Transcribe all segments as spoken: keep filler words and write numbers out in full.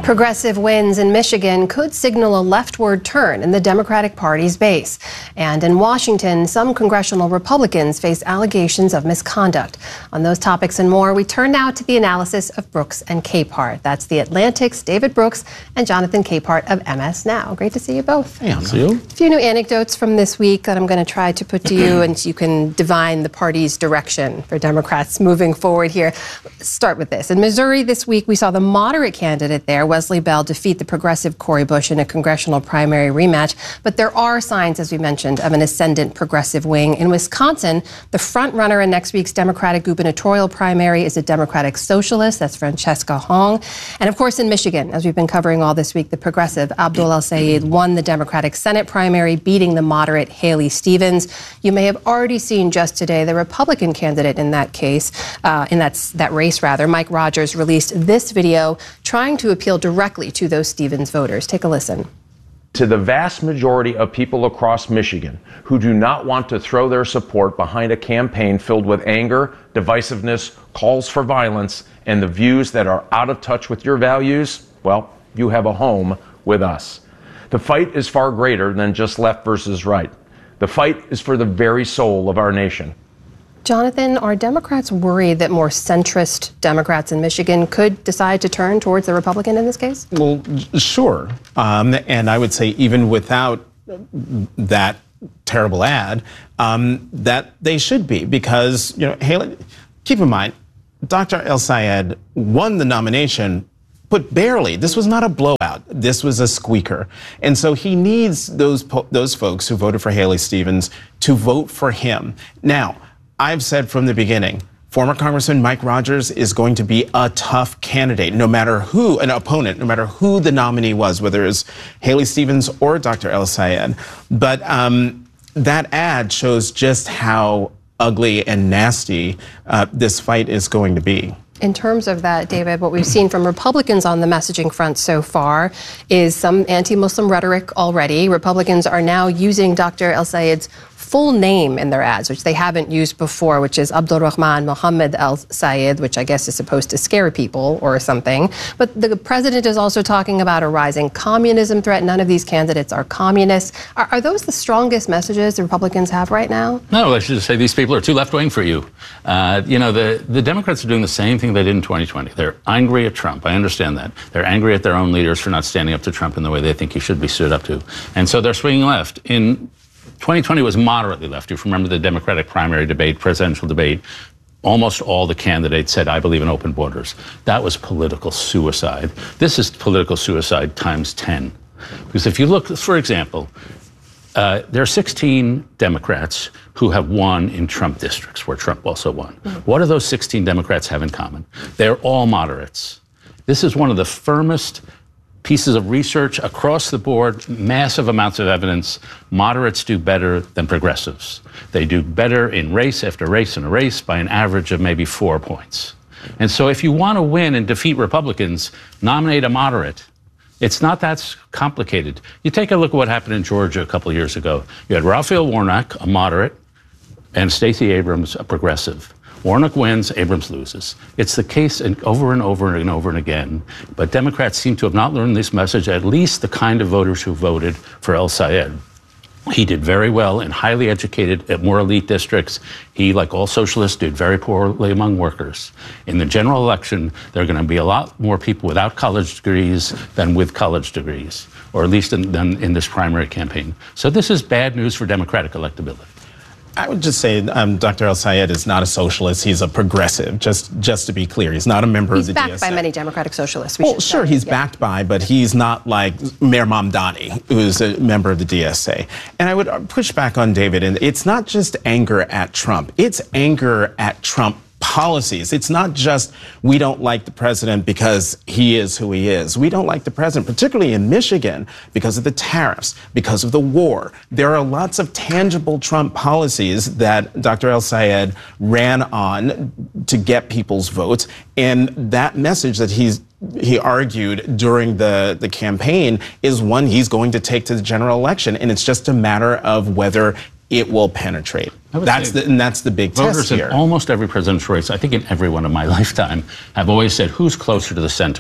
Progressive wins in Michigan could signal a leftward turn in the Democratic Party's base. And in Washington, some congressional Republicans face allegations of misconduct. On those topics and more, we turn now to the analysis of Brooks and Capehart. That's The Atlantic's David Brooks and Jonathan Capehart of M S Now. Great to see you both. Hey, see you. A few new anecdotes from this week that I'm going to try to put to you, and you can divine the party's direction for Democrats moving forward here. Let's start with this. In Missouri this week, we saw the moderate candidate there, Wesley Bell, defeat the progressive Cori Bush in a congressional primary rematch. But there are signs, as we mentioned, of an ascendant progressive wing. In Wisconsin, the front runner in next week's Democratic gubernatorial primary is a Democratic socialist. That's Francesca Hong. And of course, in Michigan, as we've been covering all this week, the progressive Abdul El-Sayed won the Democratic Senate primary, beating the moderate Haley Stevens. You may have already seen just today the Republican candidate in that case, uh, in that, that race rather, Mike Rogers, released this video trying to appeal directly to those Stevens voters. Take a listen. To the vast majority of people across Michigan who do not want to throw their support behind a campaign filled with anger, divisiveness, calls for violence, and the views that are out of touch with your values, well, you have a home with us. The fight is far greater than just left versus right. The fight is for the very soul of our nation. Jonathan, are Democrats worried that more centrist Democrats in Michigan could decide to turn towards the Republican in this case? Well, sure. Um, and I would say even without that terrible ad, um, that they should be, because, you know, Haley, keep in mind, Doctor El-Sayed won the nomination, but barely. This was not a blowout. This was a squeaker. And so he needs those, those folks who voted for Haley Stevens to vote for him. Now, I've said from the beginning, former Congressman Mike Rogers is going to be a tough candidate, no matter who, an opponent, no matter who the nominee was, whether it's Haley Stevens or Doctor El-Sayed. But um, that ad shows just how ugly and nasty uh, this fight is going to be. In terms of that, David, what we've seen from Republicans on the messaging front so far is some anti-Muslim rhetoric already. Republicans are now using Doctor El-Sayed's full name in their ads, which they haven't used before, which is Abdul Rahman Mohammed El-Sayed, which I guess is supposed to scare people or something. But the president is also talking about a rising communism threat. None of these candidates are communists. Are, are those the strongest messages the Republicans have right now? No, I should just say these people are too left-wing for you. Uh, you know, the, the Democrats are doing the same thing they did in twenty twenty. They're angry at Trump. I understand that. They're angry at their own leaders for not standing up to Trump in the way they think he should be stood up to. And so they're swinging left. In twenty twenty was moderately left. If you remember the Democratic primary debate, presidential debate, almost all the candidates said, I believe in open borders. That was political suicide. This is political suicide times ten. Because if you look, for example, uh, there are sixteen Democrats who have won in Trump districts, where Trump also won. Mm-hmm. What do those sixteen Democrats have in common? They're all moderates. This is one of the firmest pieces of research across the board, massive amounts of evidence. Moderates do better than progressives. They do better in race after race and a race by an average of maybe four points. And so if you want to win and defeat Republicans, nominate a moderate. It's not that complicated. You take a look at what happened in Georgia a couple of years ago. You had Raphael Warnock, a moderate, and Stacey Abrams, a progressive. Warnock wins, Abrams loses. It's the case and over and over and over and again. But Democrats seem to have not learned this message, at least the kind of voters who voted for El-Sayed. He did very well in highly educated, more elite districts. He, like all socialists, did very poorly among workers. In the general election, there are going to be a lot more people without college degrees than with college degrees, or at least in, than in this primary campaign. So this is bad news for Democratic electability. I would just say um, Doctor El-Sayed is not a socialist. He's a progressive, just just to be clear. He's not a member he's of the D S A. He's backed by many Democratic socialists. We well, sure, say. he's yeah. backed by, but he's not like Mayor Mamdani, who's a member of the D S A. And I would push back on David, and it's not just anger at Trump. It's anger at Trump policies. It's not just we don't like the president because he is who he is. We don't like the president, particularly in Michigan, because of the tariffs, because of the war. There are lots of tangible Trump policies that Doctor El-Sayed ran on to get people's votes. And that message that he's he argued during the, the campaign is one he's going to take to the general election. And it's just a matter of whether it will penetrate. That's the, and that's the big voters test here. In almost every presidential race, I think in every one of my lifetime, have always said, who's closer to the center?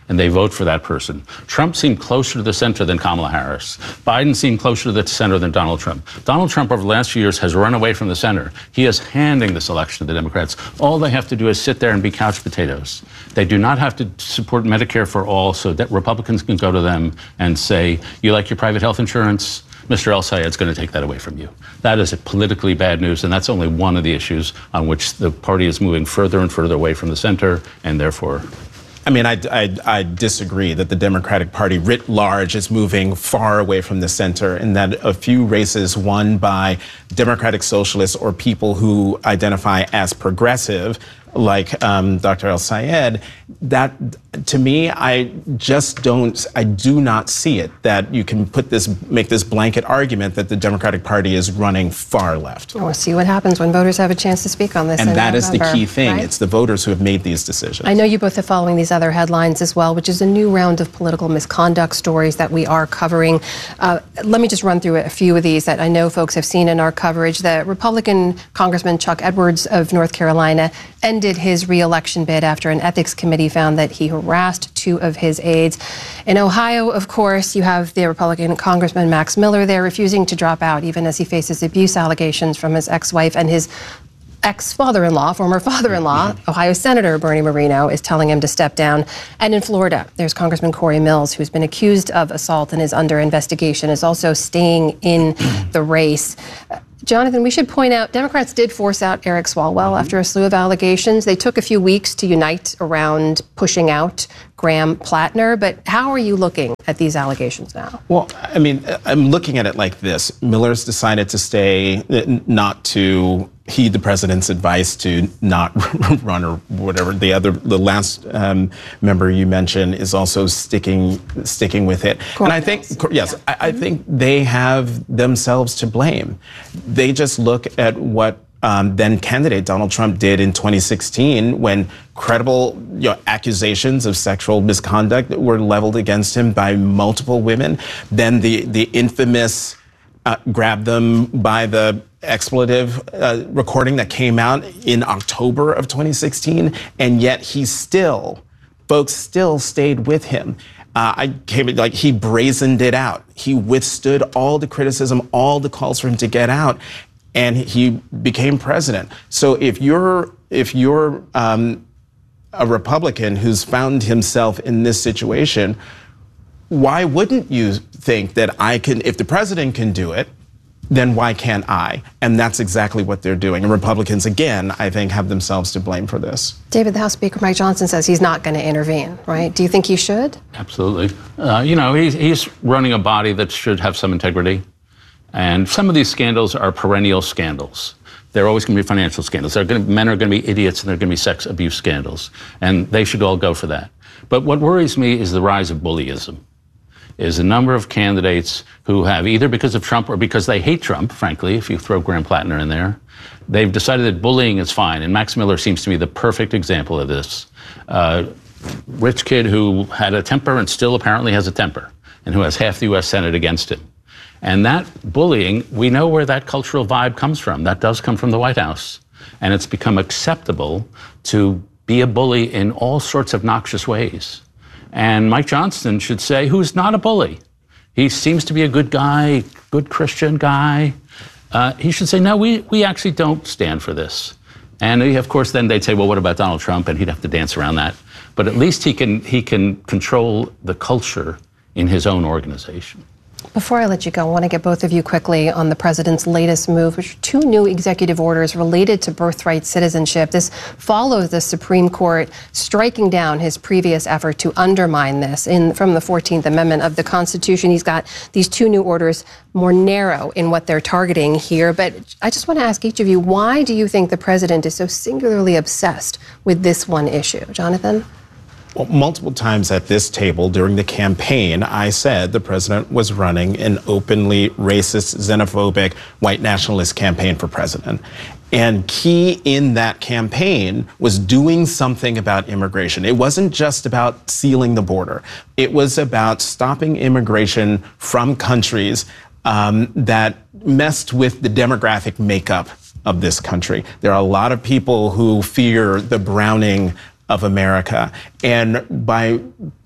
and they vote for that person. Trump seemed closer to the center than Kamala Harris. Biden seemed closer to the center than Donald Trump. Donald Trump over the last few years has run away from the center. He is handing this election to the Democrats. All they have to do is sit there and be couch potatoes. They do not have to support Medicare for all so that Republicans can go to them and say, you like your private health insurance? Mister El Sayed's going to take that away from you. That is a politically bad news, and that's only one of the issues on which the party is moving further and further away from the center, and therefore... I mean, I, I, I disagree that the Democratic Party writ large is moving far away from the center, and that a few races won by Democratic socialists or people who identify as progressive, like um, Doctor El Sayed, that, to me, I just don't, I do not see it, that you can put this, make this blanket argument that the Democratic Party is running far left. We'll see what happens when voters have a chance to speak on this. And that is the November, key thing. right? It's the voters who have made these decisions. I know you both are following these other headlines as well, which is a new round of political misconduct stories that we are covering. Uh, let me just run through a few of these that I know folks have seen in our coverage. The Republican Congressman Chuck Edwards of North Carolina ended his re-election bid after an ethics committee found that he harassed two of his aides. In Ohio, of course, you have the Republican Congressman Max Miller there refusing to drop out, even as he faces abuse allegations from his ex-wife, and his ex-father-in-law, former father-in-law, Ohio Senator Bernie Moreno, is telling him to step down. And in Florida, there's Congressman Corey Mills, who's been accused of assault and is under investigation, is also staying in the race. Uh, Jonathan, we should point out, Democrats did force out Eric Swalwell mm-hmm. after a slew of allegations. They took a few weeks to unite around pushing out Graham Plattner, but how are you looking at these allegations now? Well, I mean, I'm looking at it like this. Miller's decided to stay, not to heed the president's advice to not run or whatever. The other, the last um, member you mentioned is also sticking sticking with it. And I think, yes, yeah. I, I think they have themselves to blame. They just look at what Um, then candidate Donald Trump did in twenty sixteen when credible you know, accusations of sexual misconduct were leveled against him by multiple women. Then the, the infamous uh, grab them by the expletive uh, recording that came out in October of twenty sixteen. And yet he still, folks still stayed with him. Uh, I came like he brazened it out. He withstood all the criticism, all the calls for him to get out. And he became president. So if you're if you're um, a Republican who's found himself in this situation, why wouldn't you think that I can? If the president can do it, then why can't I? And that's exactly what they're doing. And Republicans, again, I think, have themselves to blame for this. David, the House Speaker Mike Johnson says he's not going to intervene, right? Do you think he should? Absolutely. Uh, you know, he's he's running a body that should have some integrity. And some of these scandals are perennial scandals. They're always going to be financial scandals. They're going to, men are going to be idiots, and they're going to be sex abuse scandals. And they should all go for that. But what worries me is the rise of bullyism, is a number of candidates who have, either because of Trump or because they hate Trump, frankly, if you throw Graham Plattner in there, they've decided that bullying is fine. And Max Miller seems to be the perfect example of this. Uh, rich kid who had a temper and still apparently has a temper, and who has half the U S Senate against him. And that bullying, we know where that cultural vibe comes from. That does come from the White House. And it's become acceptable to be a bully in all sorts of noxious ways. And Mike Johnson should say, who's not a bully? He seems to be a good guy, good Christian guy. Uh, he should say, no, we, we actually don't stand for this. And he, of course, then they'd say, well, what about Donald Trump? And he'd have to dance around that. But at least he can, he can control the culture in his own organization. Before I let you go, I want to get both of you quickly on the president's latest move, which are two new executive orders related to birthright citizenship. This follows the Supreme Court striking down his previous effort to undermine this in from the fourteenth Amendment of the Constitution. He's got these two new orders more narrow in what they're targeting here. But I just want to ask each of you, why do you think the president is so singularly obsessed with this one issue? Jonathan? Well, multiple times at this table during the campaign, I said the president was running an openly racist, xenophobic, white nationalist campaign for president. And key in that campaign was doing something about immigration. It wasn't just about sealing the border. It was about stopping immigration from countries um, that messed with the demographic makeup of this country. There are a lot of people who fear the browning of America. And by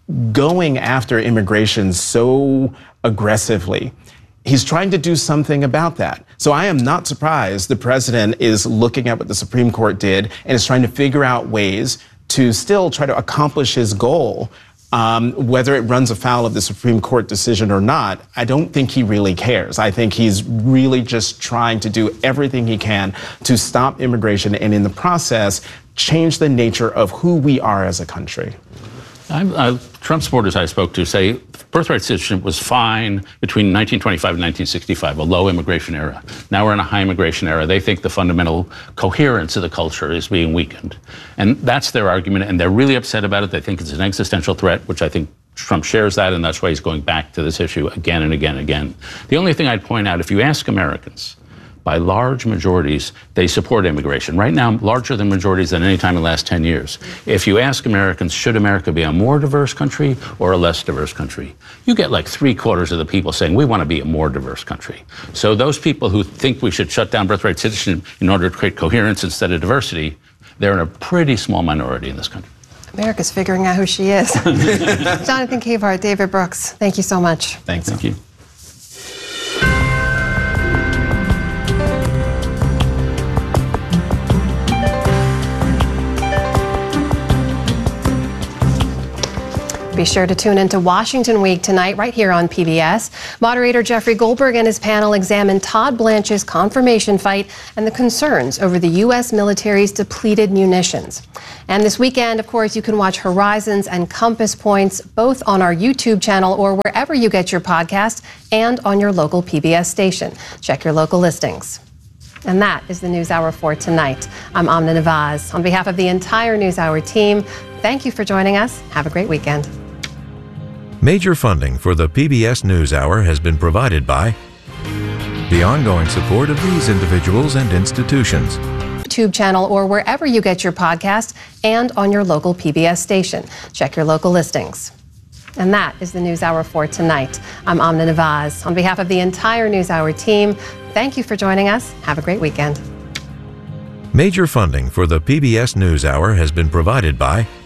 going after immigration so aggressively, he's trying to do something about that. So I am not surprised the president is looking at what the Supreme Court did and is trying to figure out ways to still try to accomplish his goal. Um, whether it runs afoul of the Supreme Court decision or not, I don't think he really cares. I think he's really just trying to do everything he can to stop immigration and in the process, change the nature of who we are as a country. I, I, Trump supporters I spoke to say birthright citizenship was fine between nineteen twenty-five and nineteen sixty-five, a low immigration era. Now we're in a high immigration era. They think the fundamental coherence of the culture is being weakened. And that's their argument, and they're really upset about it. They think it's an existential threat, which I think Trump shares that, and that's why he's going back to this issue again and again and again. The only thing I'd point out, if you ask Americans, by large majorities, they support immigration. Right now, larger than majorities than any time in the last ten years. If you ask Americans, should America be a more diverse country or a less diverse country? You get like three quarters of the people saying, we want to be a more diverse country. So those people who think we should shut down birthright citizenship in order to create coherence instead of diversity, they're in a pretty small minority in this country. America's figuring out who she is. Jonathan Capehart, David Brooks, thank you so much. Thanks. Thank you. Be sure to tune into Washington Week tonight right here on P B S. Moderator Jeffrey Goldberg and his panel examine Todd Blanche's confirmation fight and the concerns over the U S military's depleted munitions. And this weekend, of course, you can watch Horizons and Compass Points both on our YouTube channel or wherever you get your podcast and on your local P B S station. Check your local listings. And that is the NewsHour for tonight. I'm Amna Nawaz. On behalf of the entire NewsHour team, thank you for joining us. Have a great weekend. Major funding for the P B S NewsHour has been provided by the ongoing support of these individuals and institutions. YouTube channel or wherever you get your podcast and on your local P B S station. Check your local listings. And that is the NewsHour for tonight. I'm Amna Nawaz. On behalf of the entire NewsHour team, thank you for joining us. Have a great weekend. Major funding for the P B S NewsHour has been provided by